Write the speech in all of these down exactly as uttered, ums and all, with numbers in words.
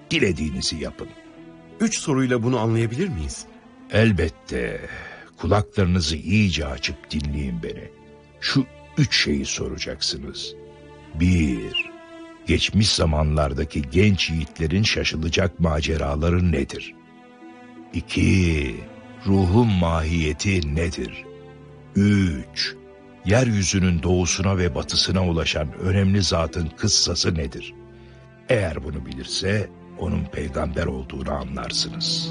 Dilediğinizi yapın. Üç soruyla bunu anlayabilir miyiz? Elbette. Kulaklarınızı iyice açıp dinleyin beni. Şu üç şeyi soracaksınız. Bir, geçmiş zamanlardaki genç yiğitlerin şaşılacak maceraları nedir? İki, ruhun mahiyeti nedir? Üç, yeryüzünün doğusuna ve batısına ulaşan önemli zatın kıssası nedir? Eğer bunu bilirse onun peygamber olduğunu anlarsınız.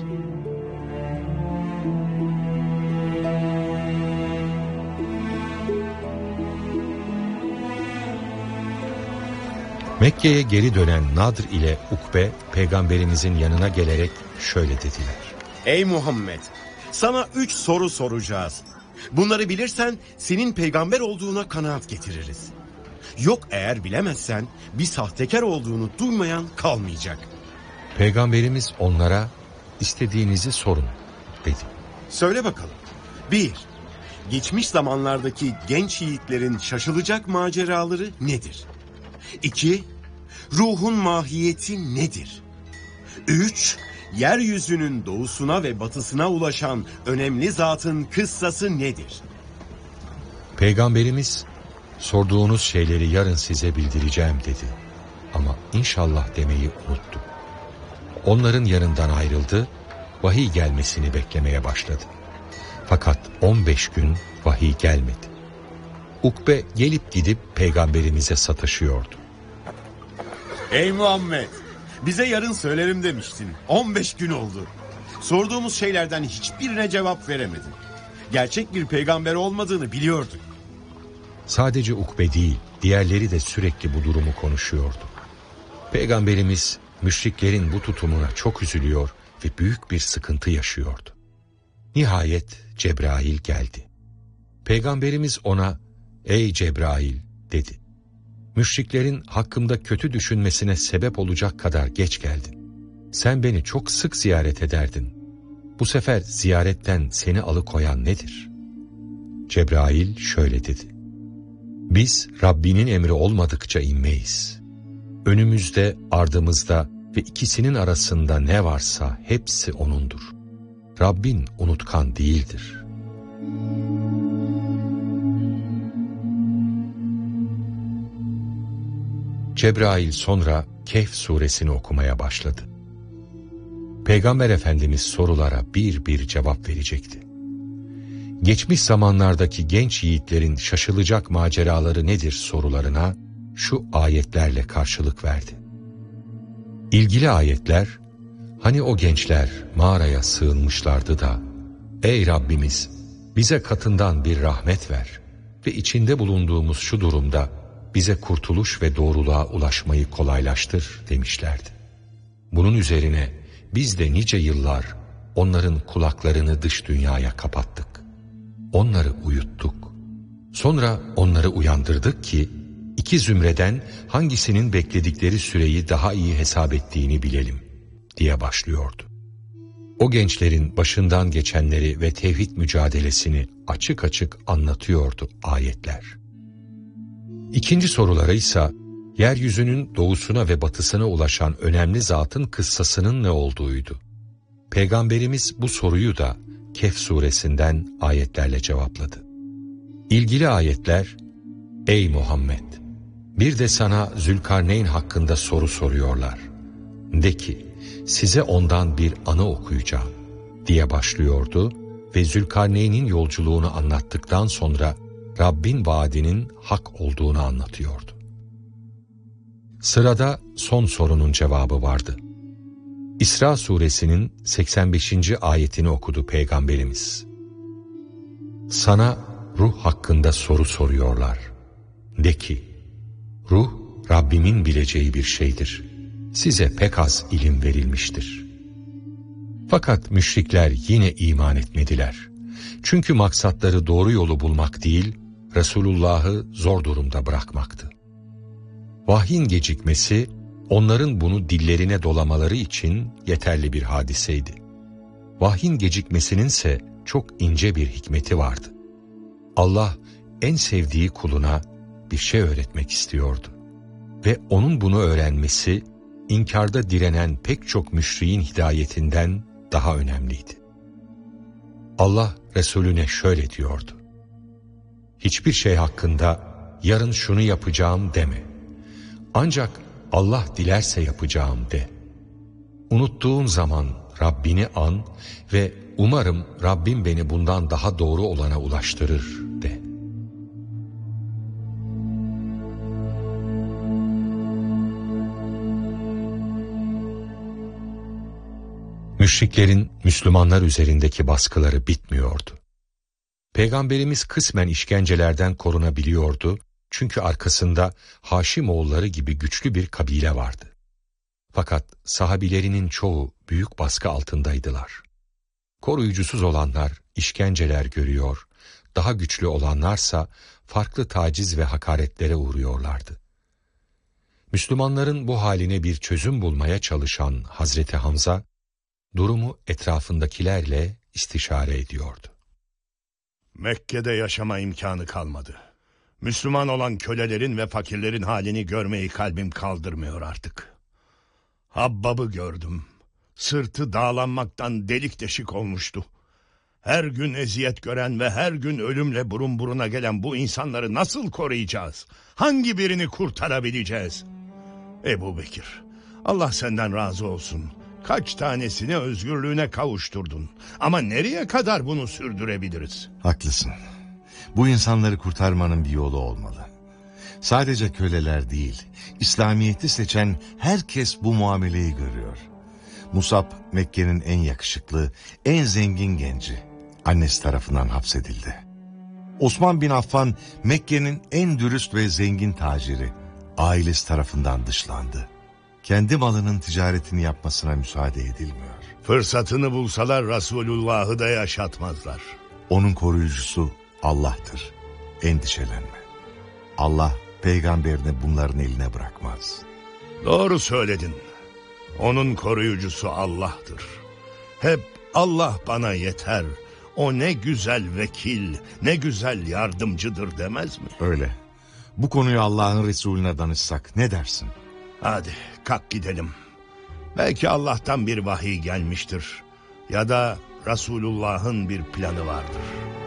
Mekke'ye geri dönen Nadr ile Ukbe peygamberimizin yanına gelerek şöyle dediler. Ey Muhammed! Sana üç soru soracağız. Bunları bilirsen senin peygamber olduğuna kanaat getiririz. Yok eğer bilemezsen bir sahtekar olduğunu duymayan kalmayacak. Peygamberimiz onlara istediğinizi sorun dedi. Söyle bakalım. Bir, geçmiş zamanlardaki genç yiğitlerin şaşılacak maceraları nedir? İki, ruhun mahiyeti nedir? Üç, yeryüzünün doğusuna ve batısına ulaşan önemli zatın kıssası nedir? Peygamberimiz sorduğunuz şeyleri yarın size bildireceğim dedi. Ama inşallah demeyi unuttu. Onların yanından ayrıldı, vahiy gelmesini beklemeye başladı. Fakat on beş gün vahiy gelmedi. Ukbe gelip gidip peygamberimize sataşıyordu. Ey Muhammed! Bize yarın söylerim demiştin. on beş gün oldu. Sorduğumuz şeylerden hiçbirine cevap veremedin. Gerçek bir peygamber olmadığını biliyorduk. Sadece Ukbe değil, diğerleri de sürekli bu durumu konuşuyordu. Peygamberimiz müşriklerin bu tutumuna çok üzülüyor ve büyük bir sıkıntı yaşıyordu. Nihayet Cebrail geldi. Peygamberimiz ona, "Ey Cebrail," dedi. "Müşriklerin hakkımda kötü düşünmesine sebep olacak kadar geç geldin. Sen beni çok sık ziyaret ederdin. Bu sefer ziyaretten seni alıkoyan nedir?" Cebrail şöyle dedi. "Biz Rabbinin emri olmadıkça inmeyiz. Önümüzde, ardımızda ve ikisinin arasında ne varsa hepsi O'nundur. Rabbin unutkan değildir." Cebrail sonra Kehf suresini okumaya başladı. Peygamber Efendimiz sorulara bir bir cevap verecekti. Geçmiş zamanlardaki genç yiğitlerin şaşılacak maceraları nedir sorularına şu ayetlerle karşılık verdi. İlgili ayetler, hani o gençler mağaraya sığınmışlardı da, "Ey Rabbimiz, bize katından bir rahmet ver ve içinde bulunduğumuz şu durumda bize kurtuluş ve doğruluğa ulaşmayı kolaylaştır," demişlerdi. Bunun üzerine biz de nice yıllar onların kulaklarını dış dünyaya kapattık. Onları uyuttuk. Sonra onları uyandırdık ki iki zümreden hangisinin bekledikleri süreyi daha iyi hesap ettiğini bilelim diye başlıyordu. O gençlerin başından geçenleri ve tevhid mücadelesini açık açık anlatıyordu ayetler. İkinci soruları ise yeryüzünün doğusuna ve batısına ulaşan önemli zatın kıssasının ne olduğuydu. Peygamberimiz bu soruyu da Kehf suresinden ayetlerle cevapladı. İlgili ayetler, "Ey Muhammed! Bir de sana Zülkarneyn hakkında soru soruyorlar. De ki, size ondan bir anı okuyacağım," diye başlıyordu ve Zülkarneyn'in yolculuğunu anlattıktan sonra Rabbin vaadinin hak olduğunu anlatıyordu. Sırada son sorunun cevabı vardı. İsra suresinin seksen beşinci ayetini okudu Peygamberimiz. "Sana ruh hakkında soru soruyorlar. De ki, ruh Rabbimin bileceği bir şeydir. Size pek az ilim verilmiştir." Fakat müşrikler yine iman etmediler. Çünkü maksatları doğru yolu bulmak değil, Resulullah'ı zor durumda bırakmaktı. Vahyin gecikmesi, onların bunu dillerine dolamaları için yeterli bir hadiseydi. Vahyin gecikmesininse çok ince bir hikmeti vardı. Allah en sevdiği kuluna bir şey öğretmek istiyordu. Ve onun bunu öğrenmesi, inkarda direnen pek çok müşriğin hidayetinden daha önemliydi. Allah Resulüne şöyle diyordu: hiçbir şey hakkında yarın şunu yapacağım deme. Ancak Allah dilerse yapacağım de. Unuttuğun zaman Rabbini an ve umarım Rabbim beni bundan daha doğru olana ulaştırır de. Müşriklerin Müslümanlar üzerindeki baskıları bitmiyordu. Peygamberimiz kısmen işkencelerden korunabiliyordu çünkü arkasında Haşimoğulları gibi güçlü bir kabile vardı. Fakat sahabilerinin çoğu büyük baskı altındaydılar. Koruyucusuz olanlar işkenceler görüyor, daha güçlü olanlarsa farklı taciz ve hakaretlere uğruyorlardı. Müslümanların bu haline bir çözüm bulmaya çalışan Hazreti Hamza, durumu etrafındakilerle istişare ediyordu. Mekke'de yaşama imkanı kalmadı. Müslüman olan kölelerin ve fakirlerin halini görmeyi kalbim kaldırmıyor artık. Habbab'ı gördüm. Sırtı dağlanmaktan delik deşik olmuştu. Her gün eziyet gören ve her gün ölümle burun buruna gelen bu insanları nasıl koruyacağız? Hangi birini kurtarabileceğiz? Ebu Bekir, Allah senden razı olsun. Kaç tanesini özgürlüğüne kavuşturdun. Ama nereye kadar bunu sürdürebiliriz? Haklısın. Bu insanları kurtarmanın bir yolu olmalı. Sadece köleler değil, İslamiyet'i seçen herkes bu muameleyi görüyor. Musab, Mekke'nin en yakışıklı, en zengin genci. Annesi tarafından hapsedildi. Osman bin Affan, Mekke'nin en dürüst ve zengin taciri. Ailesi tarafından dışlandı. Kendi malının ticaretini yapmasına müsaade edilmiyor. Fırsatını bulsalar Resulullah'ı da yaşatmazlar. Onun koruyucusu Allah'tır. Endişelenme. Allah peygamberini bunların eline bırakmaz. Doğru söyledin. Onun koruyucusu Allah'tır. Hep Allah bana yeter, o ne güzel vekil, ne güzel yardımcıdır demez mi? Öyle. Bu konuyu Allah'ın Resulüne danışsak ne dersin? Hadi kalk gidelim. Belki Allah'tan bir vahiy gelmiştir. Ya da Resulullah'ın bir planı vardır.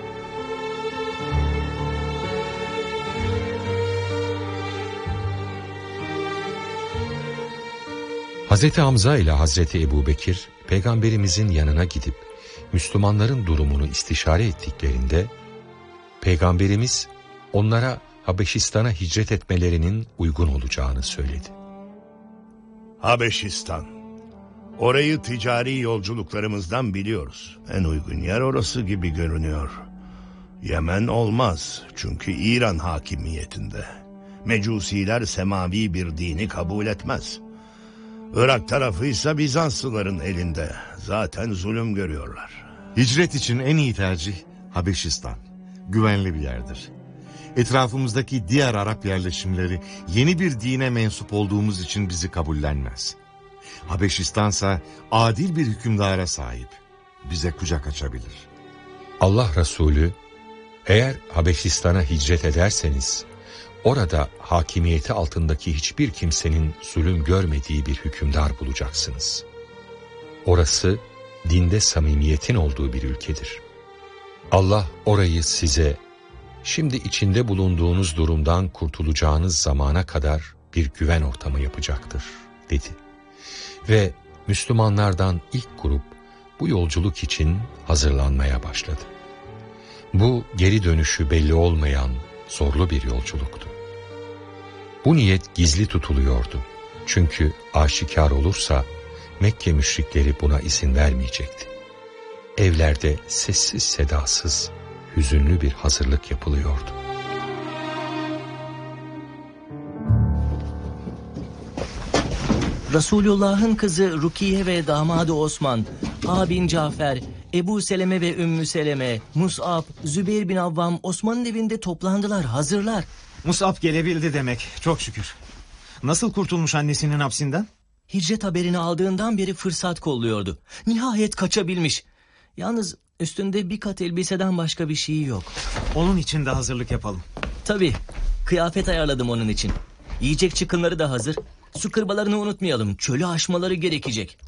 Hazreti Hamza ile Hazreti Ebu Bekir, Peygamberimizin yanına gidip Müslümanların durumunu istişare ettiklerinde, Peygamberimiz onlara Habeşistan'a hicret etmelerinin uygun olacağını söyledi. Habeşistan. Orayı ticari yolculuklarımızdan biliyoruz. En uygun yer orası gibi görünüyor. Yemen olmaz çünkü İran hakimiyetinde. Mecusiler semavi bir dini kabul etmez. Irak tarafıysa Bizanslıların elinde. Zaten zulüm görüyorlar. Hicret için en iyi tercih Habeşistan. Güvenli bir yerdir. Etrafımızdaki diğer Arap yerleşimleri yeni bir dine mensup olduğumuz için bizi kabullenmez. Habeşistansa adil bir hükümdara sahip. Bize kucak açabilir. Allah Resulü, eğer Habeşistan'a hicret ederseniz, orada hakimiyeti altındaki hiçbir kimsenin zulüm görmediği bir hükümdar bulacaksınız. Orası dinde samimiyetin olduğu bir ülkedir. Allah orayı size, şimdi içinde bulunduğunuz durumdan kurtulacağınız zamana kadar bir güven ortamı yapacaktır, dedi. Ve Müslümanlardan ilk grup bu yolculuk için hazırlanmaya başladı. Bu geri dönüşü belli olmayan zorlu bir yolculuktu. Bu niyet gizli tutuluyordu. Çünkü aşikar olursa Mekke müşrikleri buna izin vermeyecekti. Evlerde sessiz sedasız, hüzünlü bir hazırlık yapılıyordu. Resulullah'ın kızı Rukiye ve damadı Osman, abin Cafer, Ebu Seleme ve Ümmü Seleme, Mus'ab, Zübeyir bin Avvam Osman'ın evinde toplandılar, hazırlar. Mus'ab gelebildi demek, çok şükür. Nasıl kurtulmuş annesinin hapsinden? Hicret haberini aldığından beri fırsat kolluyordu. Nihayet kaçabilmiş. Yalnız üstünde bir kat elbiseden başka bir şey yok. Onun için de hazırlık yapalım. Tabii, kıyafet ayarladım onun için. Yiyecek çıkınları da hazır. Su kırbalarını unutmayalım. Çölü aşmaları gerekecek.